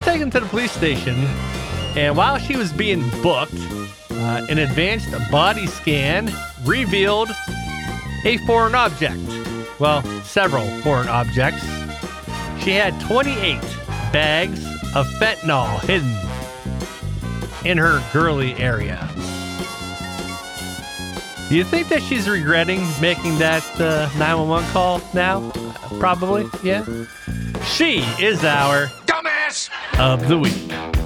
taken to the police station, and while she was being booked, an advanced body scan revealed a foreign object. Well, several foreign objects. She had 28 bags of fentanyl hidden in her girly area. Do you think that she's regretting making that 911 call now? Probably, yeah. She is our dumbass of the week.